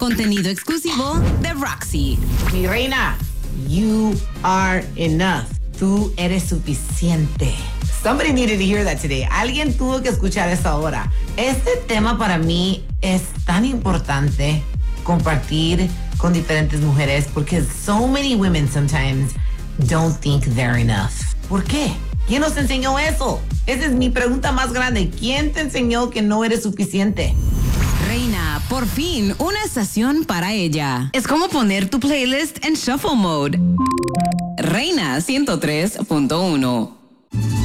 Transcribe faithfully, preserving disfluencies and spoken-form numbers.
Contenido exclusivo de Roxy. Mi reina, you are enough. Tú eres suficiente. Somebody needed to hear that today. Alguien tuvo que escuchar eso ahora. Este tema para mí es tan importante compartir con diferentes mujeres porque so many women sometimes don't think they're enough. ¿Por qué? ¿Quién nos enseñó eso? Esa es mi pregunta más grande. ¿Quién te enseñó que no eres suficiente? Reina, por fin, una estación para ella. Es como poner tu playlist en shuffle mode. Reina ciento tres punto uno.